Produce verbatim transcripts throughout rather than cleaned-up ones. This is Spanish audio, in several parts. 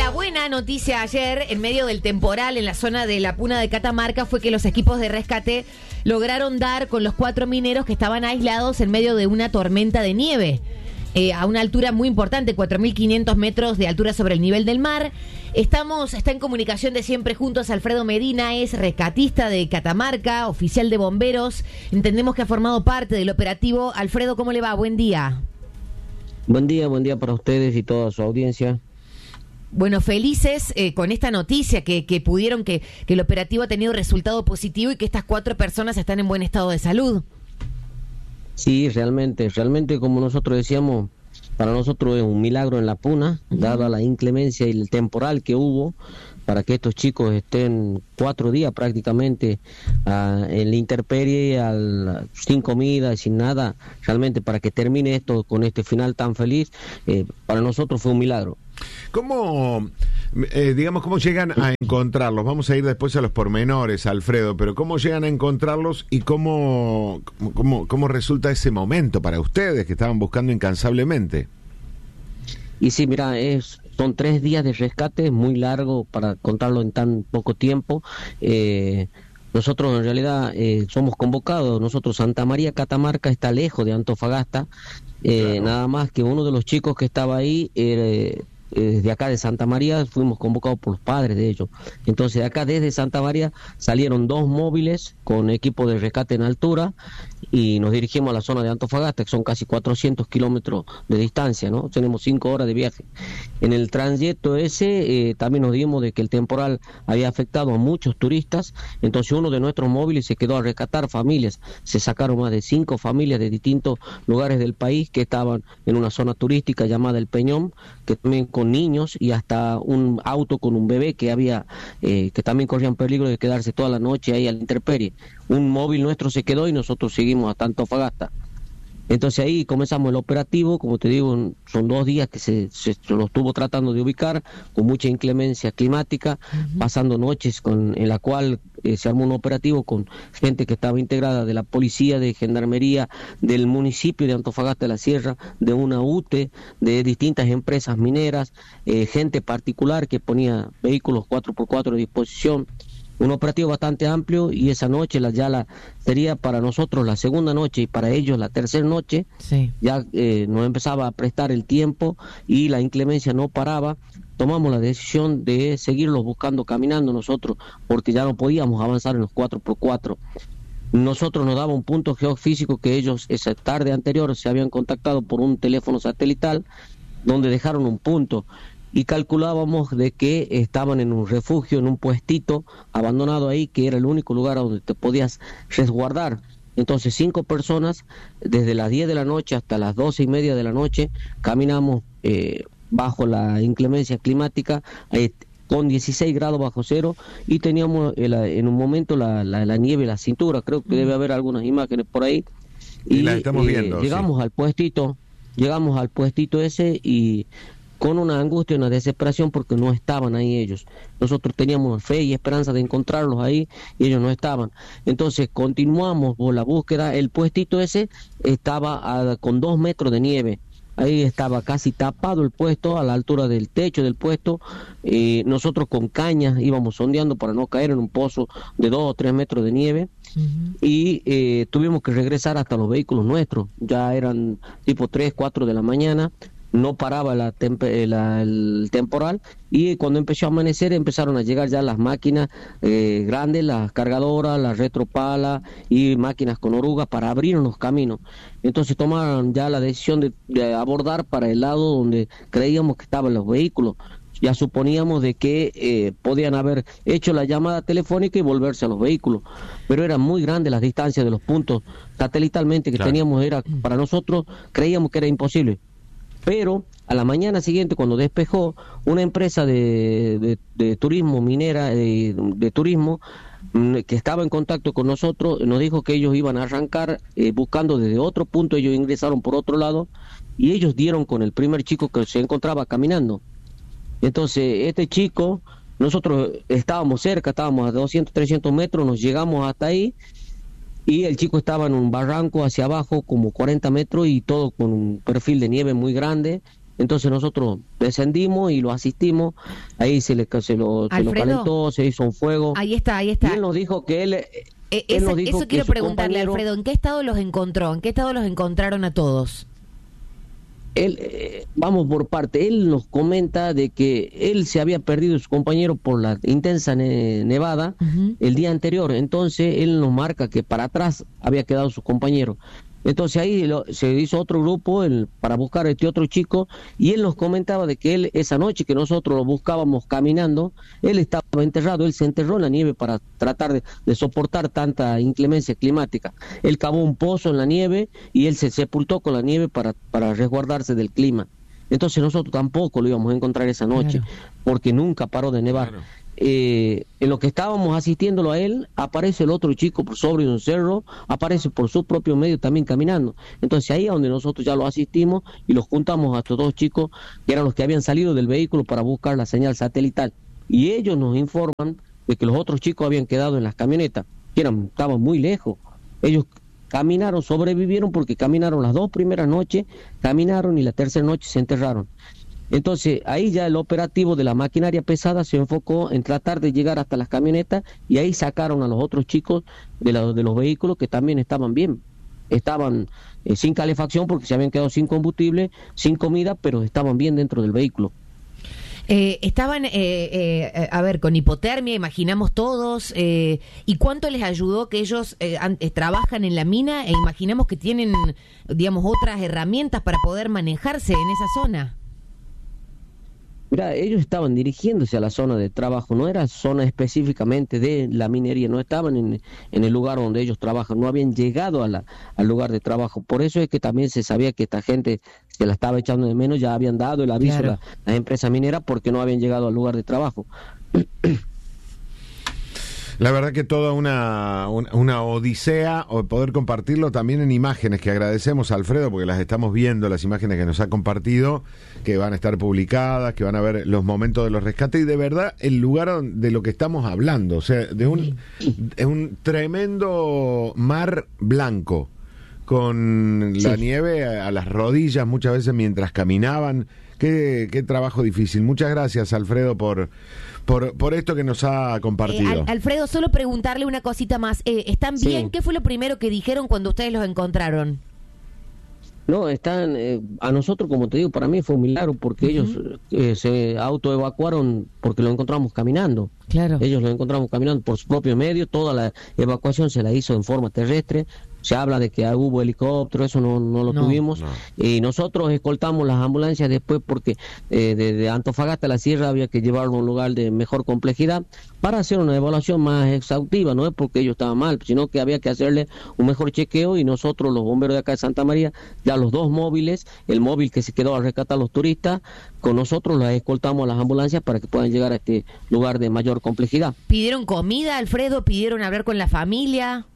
La buena noticia ayer, en medio del temporal en la zona de la Puna de Catamarca, fue que los equipos de rescate lograron dar con los cuatro mineros que estaban aislados en medio de una tormenta de nieve. Eh, a una altura muy importante, cuatro mil quinientos metros de altura sobre el nivel del mar. Estamos, está en comunicación de Siempre Juntos Alfredo Medina, es rescatista de Catamarca, oficial de bomberos. Entendemos que ha formado parte del operativo. Alfredo, ¿cómo le va? Buen día. Buen día, buen día para ustedes y toda su audiencia. Bueno, felices eh, con esta noticia que, que pudieron, que, que el operativo ha tenido resultado positivo y que estas cuatro personas están en buen estado de salud. Sí, realmente, realmente como nosotros decíamos, para nosotros es un milagro en la Puna, uh-huh. dada la inclemencia y el temporal que hubo, para que estos chicos estén cuatro días prácticamente uh, en la intemperie, al, sin comida y sin nada, realmente para que termine esto con este final tan feliz, eh, para nosotros fue un milagro. ¿Cómo, eh, digamos, cómo llegan a encontrarlos? Vamos a ir después a los pormenores, Alfredo, pero ¿cómo llegan a encontrarlos y cómo, cómo, cómo resulta ese momento para ustedes que estaban buscando incansablemente? Y sí, mira, es, son tres días de rescate, muy largo para contarlo en tan poco tiempo. Eh, nosotros en realidad eh, somos convocados, nosotros Santa María Catamarca está lejos de Antofagasta, eh, claro. Nada más que uno de los chicos que estaba ahí... Eh, desde acá de Santa María fuimos convocados por los padres de ellos. Entonces de acá desde Santa María salieron dos móviles con equipo de rescate en altura y nos dirigimos a la zona de Antofagasta, que son casi cuatrocientos kilómetros de distancia, ¿no? Tenemos cinco horas de viaje. En el trayecto ese eh, también nos dimos de que el temporal había afectado a muchos turistas, entonces uno de nuestros móviles se quedó a rescatar familias. Se sacaron más de cinco familias de distintos lugares del país que estaban en una zona turística llamada El Peñón, que también con niños y hasta un auto con un bebé que había eh, que también corrían peligro de quedarse toda la noche ahí a la intemperie. Un móvil nuestro se quedó y nosotros seguimos hasta Antofagasta. Entonces ahí comenzamos el operativo, como te digo, son dos días que se, se, se lo estuvo tratando de ubicar, con mucha inclemencia climática, uh-huh. pasando noches con, en la cual eh, se armó un operativo con gente que estaba integrada de la policía, de gendarmería, del municipio de Antofagasta de la Sierra, de una U T E, de distintas empresas mineras, eh, gente particular que ponía vehículos cuatro por cuatro a disposición. Un operativo bastante amplio y esa noche la, ya la sería para nosotros la segunda noche y para ellos la tercera noche. Sí. Ya eh, nos empezaba a prestar el tiempo y la inclemencia no paraba. Tomamos la decisión de seguirlos buscando caminando nosotros porque ya no podíamos avanzar en los cuatro por cuatro. Nosotros nos daba un punto geofísico que ellos esa tarde anterior se habían contactado por un teléfono satelital donde dejaron un punto. Y calculábamos de que estaban en un refugio, en un puestito abandonado ahí, que era el único lugar donde te podías resguardar. Entonces cinco personas, desde las diez de la noche hasta las doce y media de la noche, caminamos eh, bajo la inclemencia climática, eh, con dieciséis grados bajo cero, y teníamos el, en un momento la, la, la nieve en la cintura. Creo que debe haber algunas imágenes por ahí. Y, y la estamos eh, viendo. Llegamos sí. al puestito, llegamos al puestito ese y... con una angustia y una desesperación porque no estaban ahí ellos. Nosotros teníamos fe y esperanza de encontrarlos ahí y ellos no estaban. Entonces continuamos por la búsqueda. El puestito ese estaba a, con dos metros de nieve. Ahí estaba casi tapado el puesto, a la altura del techo del puesto. Eh, nosotros con cañas íbamos sondeando para no caer en un pozo de dos o tres metros de nieve. Uh-huh. Y eh, tuvimos que regresar hasta los vehículos nuestros. Ya eran tipo tres, cuatro de la mañana. No paraba la tempe, la, el temporal y cuando empezó a amanecer empezaron a llegar ya las máquinas eh, grandes, las cargadoras, las retropala y máquinas con orugas para abrir los caminos. Entonces tomaron ya la decisión de, de abordar para el lado donde creíamos que estaban los vehículos. Ya suponíamos de que eh, podían haber hecho la llamada telefónica y volverse a los vehículos, pero eran muy grandes las distancias de los puntos satelitalmente que claro. teníamos, era para nosotros creíamos que era imposible. Pero a la mañana siguiente, cuando despejó, una empresa de, de, de turismo minera, de, de turismo, que estaba en contacto con nosotros, nos dijo que ellos iban a arrancar eh, buscando desde otro punto. Ellos ingresaron por otro lado y ellos dieron con el primer chico que se encontraba caminando. Entonces, este chico, nosotros estábamos cerca, estábamos a doscientos, trescientos metros, nos llegamos hasta ahí. Y el chico estaba en un barranco hacia abajo como cuarenta metros y todo con un perfil de nieve muy grande Entonces nosotros descendimos y lo asistimos, ahí se le se lo, se lo calentó, se hizo un fuego. Ahí está, ahí está. Y él nos dijo que él... Eh, él esa, nos dijo eso que quiero su preguntarle, compañero, Alfredo, ¿en qué estado los encontró? ¿En qué estado los encontraron a todos? Él, eh, vamos por parte, él nos comenta de que él se había perdido su compañero por la intensa ne nevada uh-huh. el día anterior, entonces él nos marca que para atrás había quedado su compañero. Entonces ahí lo, se hizo otro grupo el, para buscar a este otro chico, y él nos comentaba de que él esa noche que nosotros lo buscábamos caminando, él estaba enterrado, él se enterró en la nieve para tratar de, de soportar tanta inclemencia climática. Él cavó un pozo en la nieve y él se sepultó con la nieve para, para resguardarse del clima. Entonces nosotros tampoco lo íbamos a encontrar esa noche, claro, porque nunca paró de nevar. Claro. Eh, en lo que estábamos asistiéndolo a él, aparece el otro chico por sobre un cerro, aparece por su propio medio también caminando. Entonces ahí es donde nosotros ya lo asistimos y los juntamos a estos dos chicos que eran los que habían salido del vehículo para buscar la señal satelital, y ellos nos informan de que los otros chicos habían quedado en las camionetas, que eran, estaban muy lejos. Ellos caminaron, sobrevivieron porque caminaron las dos primeras noches, caminaron y la tercera noche se enterraron. Entonces ahí ya el operativo de la maquinaria pesada se enfocó en tratar de llegar hasta las camionetas, y ahí sacaron a los otros chicos de, la, de los vehículos que también estaban bien, estaban eh, sin calefacción porque se habían quedado sin combustible, sin comida, pero estaban bien dentro del vehículo. Eh, estaban, eh, eh, a ver, con hipotermia, imaginamos todos, eh, ¿y cuánto les ayudó que ellos eh, an- eh, trabajan en la mina e imaginamos que tienen, digamos, otras herramientas para poder manejarse en esa zona? Mira, ellos estaban dirigiéndose a la zona de trabajo, no era zona específicamente de la minería, no estaban en, en el lugar donde ellos trabajan, no habían llegado a la, al lugar de trabajo. Por eso es que también se sabía que esta gente se la estaba echando de menos, ya habían dado el aviso, claro, a la, las empresas mineras, porque no habían llegado al lugar de trabajo. La verdad que toda una, una, una odisea, o poder compartirlo también en imágenes, que agradecemos a Alfredo porque las estamos viendo, las imágenes que nos ha compartido, que van a estar publicadas, que van a ver los momentos de los rescates, y de verdad el lugar de lo que estamos hablando, o sea, de un, de un tremendo mar blanco, con la sí. nieve a, a las rodillas muchas veces mientras caminaban. Qué, qué trabajo difícil. Muchas gracias, Alfredo, por por, por esto que nos ha compartido. Eh, Al, Alfredo, solo preguntarle una cosita más. Eh, ¿Están bien? Sí. ¿Qué fue lo primero que dijeron cuando ustedes los encontraron? No, están, eh, a nosotros, como te digo, para mí fue un milagro, porque uh-huh. ellos eh, se autoevacuaron porque lo encontramos caminando. Claro. Ellos lo encontramos caminando por su propio medio, toda la evacuación se la hizo en forma terrestre. Se habla de que hubo helicóptero, eso no, no lo no, tuvimos. No. Y nosotros escoltamos las ambulancias después porque eh, de, de Antofagasta a la Sierra había que llevarlo a un lugar de mejor complejidad para hacer una evaluación más exhaustiva. No es porque ellos estaban mal, sino que había que hacerle un mejor chequeo, y nosotros, los bomberos de acá de Santa María, ya los dos móviles, el móvil que se quedó a rescatar a los turistas, con nosotros las escoltamos a las ambulancias para que puedan llegar a este lugar de mayor complejidad. ¿Pidieron comida, Alfredo? ¿Pidieron hablar con la familia?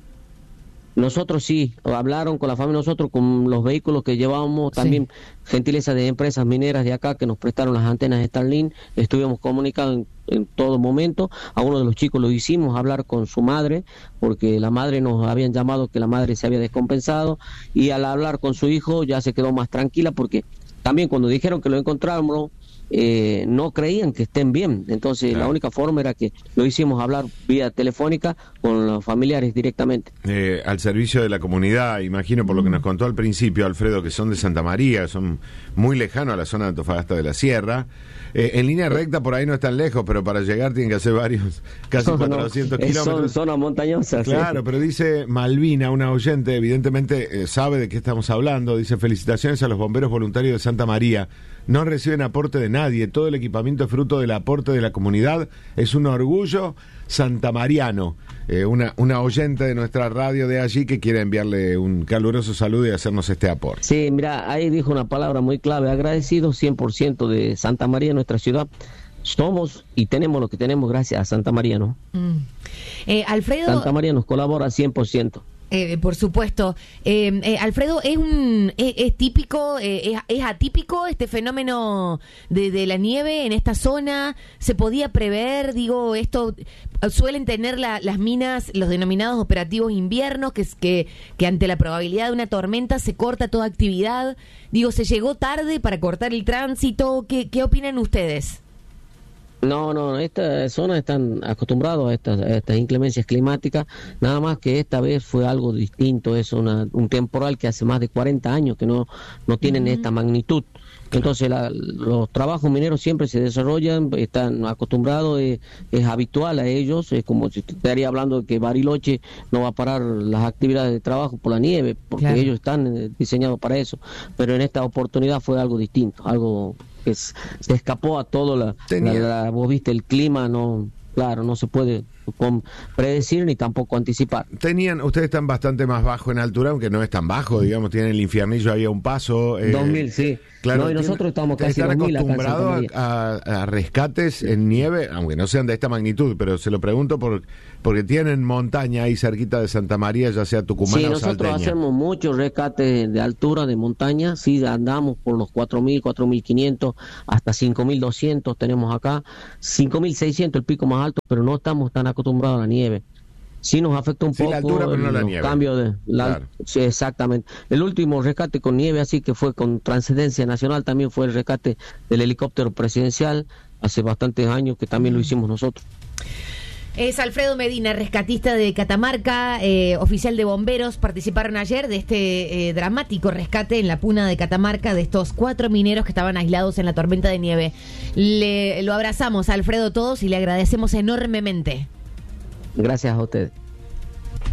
Nosotros sí, hablaron con la familia, nosotros con los vehículos que llevábamos, también sí. gentileza de empresas mineras de acá que nos prestaron las antenas Starlink, estuvimos comunicados en, en todo momento. A uno de los chicos lo hicimos hablar con su madre, porque la madre nos habían llamado que la madre se había descompensado, y al hablar con su hijo ya se quedó más tranquila, porque también cuando dijeron que lo encontramos, Eh, no creían que estén bien. Entonces claro. la única forma era que lo hicimos hablar vía telefónica con los familiares directamente. Eh, al servicio de la comunidad, imagino, por lo que nos contó al principio, Alfredo, que son de Santa María, son muy lejanos a la zona de Antofagasta de la Sierra. Eh, en línea recta por ahí no están lejos, pero para llegar tienen que hacer varios, casi no, cuatrocientos no, kilómetros. Son zonas montañosas. Claro, sí. Pero dice Malvina, una oyente, evidentemente eh, sabe de qué estamos hablando, dice: felicitaciones a los bomberos voluntarios de Santa María. No reciben aporte de nadie, todo el equipamiento es fruto del aporte de la comunidad, es un orgullo santamariano. Eh, una, una oyente de nuestra radio de allí que quiere enviarle un caluroso saludo y hacernos este aporte. Sí, mira, ahí dijo una palabra muy clave: agradecidos cien por ciento de Santa María, nuestra ciudad. Somos y tenemos lo que tenemos gracias a Santa María, ¿no? Mm. Eh, Alfredo... Santa María nos colabora cien por ciento. Eh, por supuesto. Eh, eh, Alfredo, ¿es un es, es típico, eh, es, es atípico este fenómeno de, de la nieve en esta zona? ¿Se podía prever? Digo, esto suelen tener la, las minas, los denominados operativos inviernos, que, que, que ante la probabilidad de una tormenta se corta toda actividad. Digo, ¿se llegó tarde para cortar el tránsito? ¿Qué, qué opinan ustedes? No, no, estas zonas están acostumbrados a estas, a estas inclemencias climáticas, nada más que esta vez fue algo distinto, es una, un temporal que hace más de cuarenta años que no, no tienen uh-huh. esta magnitud. Entonces la, los trabajos mineros siempre se desarrollan, están acostumbrados, es, es habitual a ellos, es como si estaría hablando de que Bariloche no va a parar las actividades de trabajo por la nieve, porque claro. ellos están diseñados para eso, pero en esta oportunidad fue algo distinto, algo que se escapó a todo la, la, la vos viste el clima, no, claro, no se puede con predecir ni tampoco anticipar. Tenían, ustedes están bastante más bajo en altura, aunque no es tan bajo, digamos, tienen el Infiernillo ahí a un paso. Eh, dos mil, sí. Claro, no, y nosotros estamos casi ¿están acostumbrados a, a, a rescates en nieve, aunque no sean de esta magnitud? Pero se lo pregunto por, porque tienen montaña ahí cerquita de Santa María, ya sea tucumana sí, o salteña. Sí, nosotros hacemos muchos rescates de altura, de montaña, sí, andamos por los cuatro mil, cuatro mil quinientos, hasta cinco mil doscientos tenemos acá, cinco mil seiscientos el pico más alto, pero no estamos tan acostumbrados a la nieve. Sí nos afecta un sí, poco la altura, pero no la nieve. Cambio de la, claro. Sí, exactamente. El último rescate con nieve, así que fue con Trascendencia Nacional, también fue el rescate del helicóptero presidencial, hace bastantes años que también lo hicimos nosotros. Es Alfredo Medina, rescatista de Catamarca, eh, oficial de bomberos. Participaron ayer de este eh, dramático rescate en la puna de Catamarca de estos cuatro mineros que estaban aislados en la tormenta de nieve. Le, lo abrazamos a Alfredo todos y le agradecemos enormemente. Gracias a ustedes.